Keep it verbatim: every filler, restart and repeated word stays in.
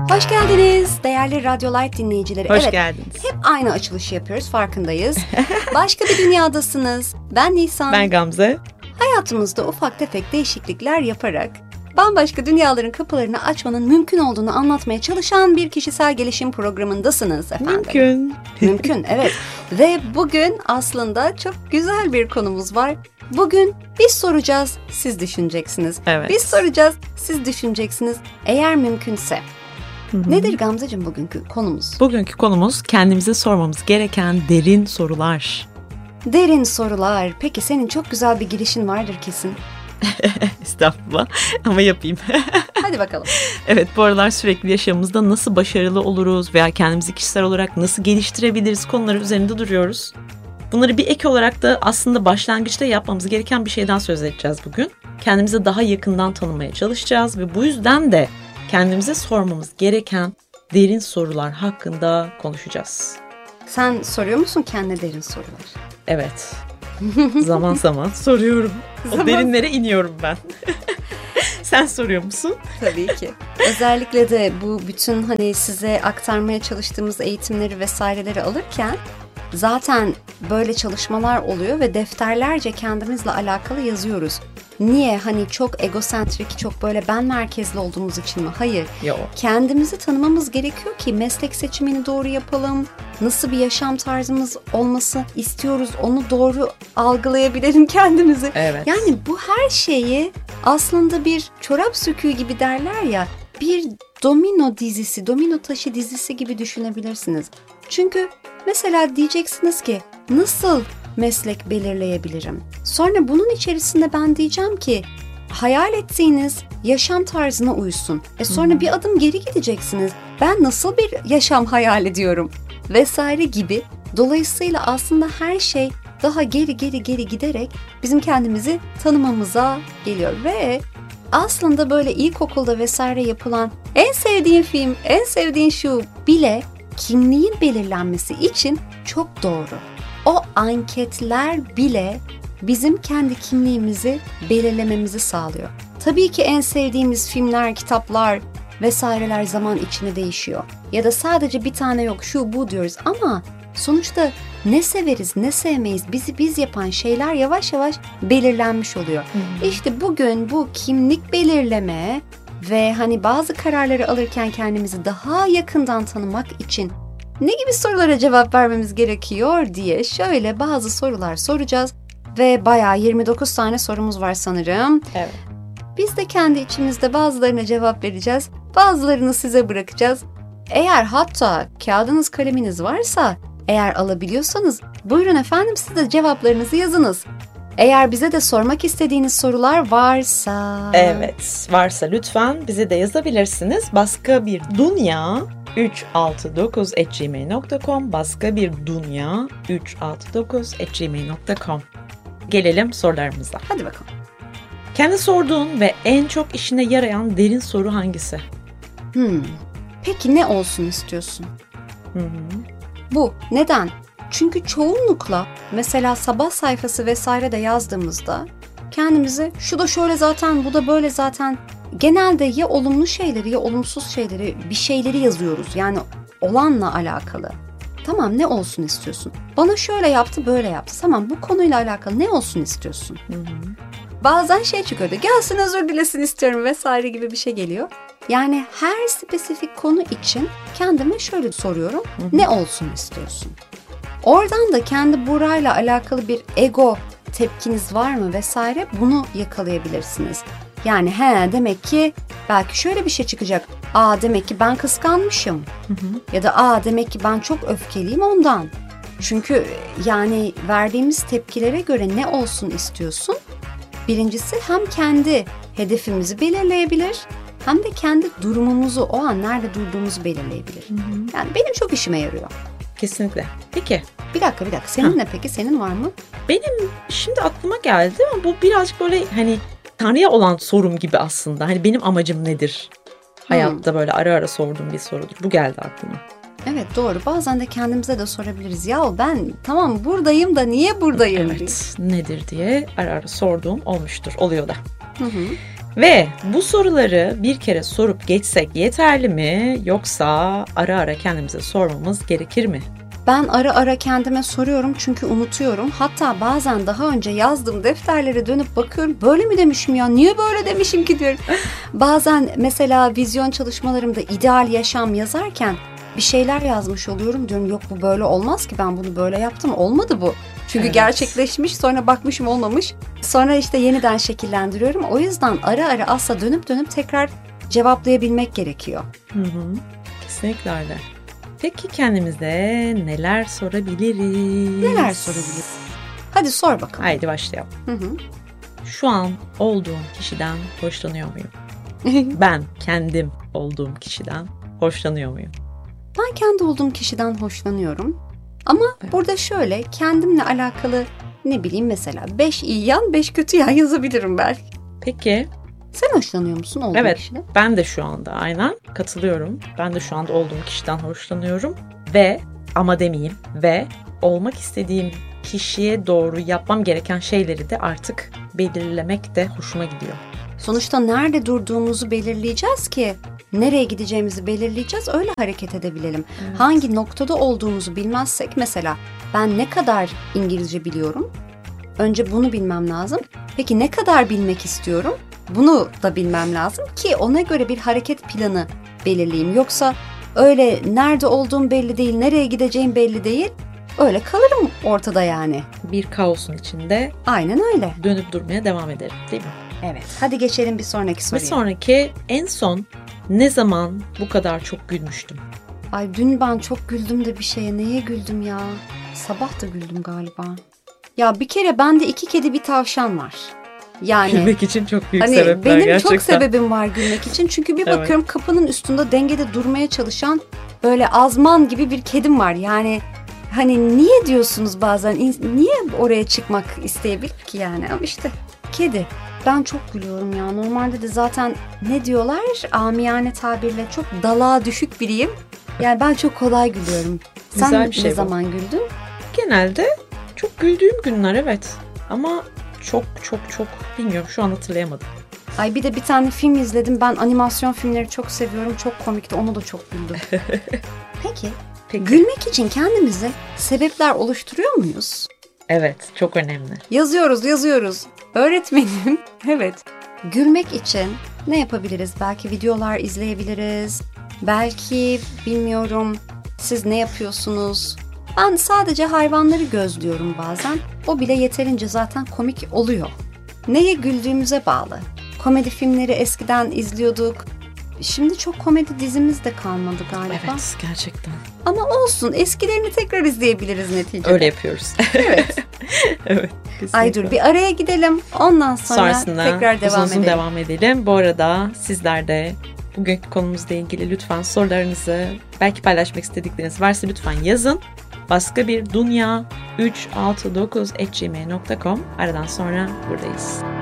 Hoş geldiniz değerli Radyo Light dinleyicileri. Hoş evet, geldiniz. Hep aynı açılışı yapıyoruz, farkındayız. Başka bir dünyadasınız. Ben Nisan. Ben Gamze. Hayatımızda ufak tefek değişiklikler yaparak bambaşka dünyaların kapılarını açmanın mümkün olduğunu anlatmaya çalışan bir kişisel gelişim programındasınız efendim. Mümkün. Mümkün, evet. Ve bugün aslında çok güzel bir konumuz var. Bugün biz soracağız, siz düşüneceksiniz. Evet. Biz soracağız, siz düşüneceksiniz. Eğer mümkünse. Hı-hı. Nedir Gamzeciğim bugünkü konumuz? Bugünkü konumuz kendimize sormamız gereken derin sorular. Derin sorular. Peki senin çok güzel bir girişin vardır kesin. Estağfurullah ama yapayım. Hadi bakalım. Evet, bu aralar sürekli yaşamımızda nasıl başarılı oluruz veya kendimizi kişisel olarak nasıl geliştirebiliriz konuları üzerinde duruyoruz. Bunları bir ek olarak da aslında başlangıçta yapmamız gereken bir şeyden söz edeceğiz bugün. Kendimizi daha yakından tanımaya çalışacağız ve bu yüzden de kendimize sormamız gereken derin sorular hakkında konuşacağız. Sen soruyor musun kendine derin sorular? Evet. Zaman zaman soruyorum. Zaman... O derinlere iniyorum ben. Sen soruyor musun? Tabii ki. Özellikle de bu bütün hani size aktarmaya çalıştığımız eğitimleri vesaireleri alırken zaten böyle çalışmalar oluyor ve defterlerce kendimizle alakalı yazıyoruz. Niye? Hani çok egosentrik, çok böyle ben merkezli olduğumuz için mi? Hayır. Yok. Kendimizi tanımamız gerekiyor ki meslek seçimini doğru yapalım. Nasıl bir yaşam tarzımız olması istiyoruz, onu doğru algılayabilelim kendimizi. Evet. Yani bu her şeyi aslında bir çorap söküğü gibi derler ya, bir domino dizisi, domino taşı dizisi gibi düşünebilirsiniz. Çünkü mesela diyeceksiniz ki nasıl meslek belirleyebilirim? Sonra bunun içerisinde ben diyeceğim ki hayal ettiğiniz yaşam tarzına uysun. E sonra hmm. bir adım geri gideceksiniz. Ben nasıl bir yaşam hayal ediyorum? Vesaire gibi. Dolayısıyla aslında her şey daha geri geri geri giderek bizim kendimizi tanımamıza geliyor. Ve aslında böyle ilkokulda vesaire yapılan en sevdiğin film, en sevdiğin şu bile kimliğin belirlenmesi için çok doğru. O anketler bile bizim kendi kimliğimizi belirlememizi sağlıyor. Tabii ki en sevdiğimiz filmler, kitaplar vesaireler zaman içinde değişiyor. Ya da sadece bir tane yok, şu bu diyoruz ama sonuçta ne severiz, ne sevmeyiz, bizi biz yapan şeyler yavaş yavaş belirlenmiş oluyor. Hmm. İşte bugün bu kimlik belirleme ve hani bazı kararları alırken kendimizi daha yakından tanımak için ne gibi sorulara cevap vermemiz gerekiyor diye şöyle bazı sorular soracağız ve bayağı yirmi dokuz tane sorumuz var sanırım. Evet. Biz de kendi içimizde bazılarına cevap vereceğiz, bazılarını size bırakacağız. Eğer hatta kağıdınız kaleminiz varsa, eğer alabiliyorsanız buyurun efendim siz de cevaplarınızı yazınız. Eğer bize de sormak istediğiniz sorular varsa... Evet, varsa lütfen bize de yazabilirsiniz. Başka bir dünya üç altı dokuz at gmail nokta com başka bir dünya üç altı dokuz at gmail nokta com. Gelelim sorularımıza. Hadi bakalım. Kendi sorduğun ve en çok işine yarayan derin soru hangisi? Hmm. Peki ne olsun istiyorsun? Hı hı. Bu. Neden? Çünkü çoğunlukla mesela sabah sayfası vesaire de yazdığımızda kendimize şu da şöyle zaten, bu da böyle zaten, genelde ya olumlu şeyleri ya olumsuz şeyleri, bir şeyleri yazıyoruz. Yani olanla alakalı. Tamam, ne olsun istiyorsun? Bana şöyle yaptı, böyle yaptı. Tamam, bu konuyla alakalı ne olsun istiyorsun? Hı hı. Bazen şey çıkıyordu. Gelsin özür dilesin istiyorum vesaire gibi bir şey geliyor. Yani her spesifik konu için kendime şöyle soruyorum. Hı hı. Ne olsun istiyorsun? Oradan da kendi burayla alakalı bir ego tepkiniz var mı vesaire, bunu yakalayabilirsiniz. Yani he demek ki belki şöyle bir şey çıkacak. Aa demek ki ben kıskanmışım. Hı hı. Ya da aa demek ki ben çok öfkeliyim ondan. Çünkü yani verdiğimiz tepkilere göre ne olsun istiyorsun? Birincisi hem kendi hedefimizi belirleyebilir hem de kendi durumumuzu, o an nerede durduğumuzu belirleyebilir. Hı hı. Yani benim çok işime yarıyor. Kesinlikle. Peki. Bir dakika bir dakika. Senin ha. ne peki? Senin var mı? Benim şimdi aklıma geldi ama bu birazcık böyle hani Tanrı'ya olan sorum gibi aslında. Hani benim amacım nedir? Hayatta hmm. böyle ara ara sorduğum bir sorudur. Bu geldi aklıma. Evet doğru. Bazen de kendimize de sorabiliriz. Ya ben tamam buradayım da niye buradayım? Evet. Diye. Nedir diye ara ara sorduğum olmuştur. Oluyor da. Hı hı. Ve bu soruları bir kere sorup geçsek yeterli mi, yoksa ara ara kendimize sormamız gerekir mi? Ben ara ara kendime soruyorum çünkü unutuyorum. Hatta bazen daha önce yazdığım defterlere dönüp bakıyorum. Böyle mi demişim ya? Niye böyle demişim ki diyorum. Bazen mesela vizyon çalışmalarımda ideal yaşam yazarken bir şeyler yazmış oluyorum. Diyorum yok bu böyle olmaz ki, ben bunu böyle yaptım. Olmadı bu. Çünkü evet. Gerçekleşmiş, sonra bakmışım olmamış. Sonra işte yeniden şekillendiriyorum. O yüzden ara ara aslında dönüp dönüp tekrar cevaplayabilmek gerekiyor. Hı hı. Kesinlikle öyle. Peki kendimize neler sorabiliriz? Neler sorabiliriz? Hadi sor bakalım. Haydi başlayalım. Hı hı. Şu an olduğum kişiden hoşlanıyor muyum? Ben kendim olduğum kişiden hoşlanıyor muyum? Ben kendi olduğum kişiden hoşlanıyorum. Ama evet. Burada şöyle kendimle alakalı ne bileyim mesela beş iyi yan beş kötü yan yazabilirim belki. Peki. Sen hoşlanıyor musun olduğun evet, kişiden? Evet, ben de şu anda aynen katılıyorum. Ben de şu anda olduğum kişiden hoşlanıyorum. Ve ama demeyeyim ve olmak istediğim kişiye doğru yapmam gereken şeyleri de artık belirlemek de hoşuma gidiyor. Sonuçta nerede durduğumuzu belirleyeceğiz ki nereye gideceğimizi belirleyeceğiz, öyle hareket edebilelim. Evet. Hangi noktada olduğumuzu bilmezsek mesela ben ne kadar İngilizce biliyorum? Önce bunu bilmem lazım. Peki ne kadar bilmek istiyorum? Bunu da bilmem lazım ki ona göre bir hareket planı belirleyeyim. Yoksa öyle nerede olduğum belli değil, nereye gideceğim belli değil. Öyle kalırım ortada yani. Bir kaosun içinde. Aynen öyle. Dönüp durmaya devam ederim, değil mi? Evet. Hadi geçelim bir sonraki soruya. Bir sonraki, en son ne zaman bu kadar çok gülmüştüm? Ay dün ben çok güldüm de bir şeye. Neye güldüm ya? Sabah da güldüm galiba. Ya bir kere bende iki kedi bir tavşan var. Yani gülmek için çok büyük hani sebepler benim gerçekten. Benim çok sebebim var gülmek için. Çünkü bir bakıyorum evet. Kapının üstünde dengede durmaya çalışan böyle azman gibi bir kedim var. Yani hani niye diyorsunuz bazen, niye oraya çıkmak isteyebilir ki yani? Ama işte kedi. Ben çok gülüyorum ya. Normalde de zaten ne diyorlar? Amiyane tabirle çok dalağa düşük biriyim. Yani ben çok kolay gülüyorum. Sen Güzel bir şey ne bu. zaman güldün? Genelde çok güldüğüm günler evet. Ama çok çok çok bilmiyorum, şu an hatırlayamadım. Ay bir de bir tane film izledim. Ben animasyon filmleri çok seviyorum. Çok komikti. Onu da çok güldüm. Peki, Peki gülmek için kendimize sebepler oluşturuyor muyuz? Evet, çok önemli. Yazıyoruz yazıyoruz. Öğretmenim. Evet. Gülmek için ne yapabiliriz? Belki videolar izleyebiliriz. Belki bilmiyorum siz ne yapıyorsunuz? Ben sadece hayvanları gözlüyorum bazen. O bile yeterince zaten komik oluyor. Neye güldüğümüze bağlı. Komedi filmleri eskiden izliyorduk. Şimdi çok komedi dizimiz de kalmadı galiba. Evet, gerçekten. Ama olsun, eskilerini tekrar izleyebiliriz neticede. Öyle yapıyoruz. Evet. Evet. Kesinlikle. Ay dur bir araya gidelim. Ondan sonra Sonrasında tekrar devam uzun edelim. devam edelim. Bu arada sizler de bugünkü konumuzla ilgili lütfen sorularınızı, belki paylaşmak istedikleriniz varsa lütfen yazın. Başka bir dünya üç altı dokuz at gmail nokta com. Aradan sonra buradayız.